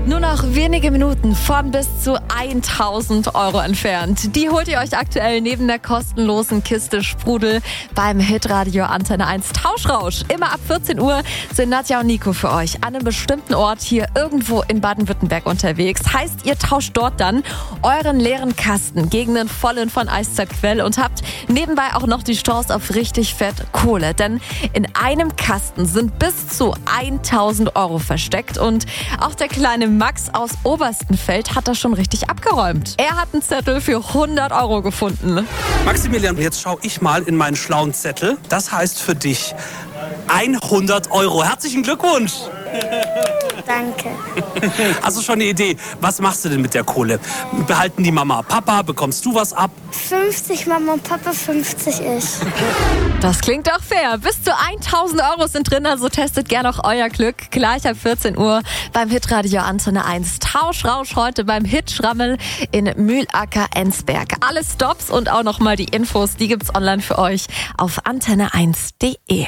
Nur noch wenige Minuten von bis zu 1.000 Euro entfernt. Die holt ihr euch aktuell neben der kostenlosen Kiste Sprudel beim Hitradio Antenne 1 Tauschrausch. Immer ab 14 Uhr sind Nadja und Nico für euch an einem bestimmten Ort hier irgendwo in Baden-Württemberg unterwegs. Heißt, ihr tauscht dort dann euren leeren Kasten gegen einen vollen von Eiszeit Quell und habt nebenbei auch noch die Chance auf richtig fett Kohle. Denn in einem Kasten sind bis zu 1.000 Euro versteckt und auch der kleine Max aus Oberstenfeld hat das schon richtig abgeräumt. Er hat einen Zettel für 100 Euro gefunden. Maximilian, jetzt schaue ich mal in meinen schlauen Zettel. Das heißt für dich 100 Euro. Herzlichen Glückwunsch. Danke. Hast du schon eine Idee? Was machst du denn mit der Kohle? Behalten die Mama, Papa? Bekommst du was ab? 50 Mama und Papa, 50 ich. Das klingt doch fair. Bis zu 1.000 Euro sind drin, also testet gerne auch euer Glück. Gleich ab 14 Uhr beim Hitradio Antenne 1. Tauschrausch heute beim Hitschrammel in Mühlacker-Ensberg. Alle Stops und auch nochmal die Infos, die gibt's online für euch auf antenne1.de.